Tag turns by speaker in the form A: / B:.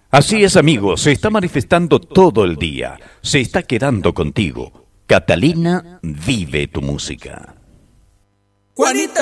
A: Así es, amigo, se está manifestando todo el día, se está quedando contigo. Catalina vive tu música.
B: Juanita.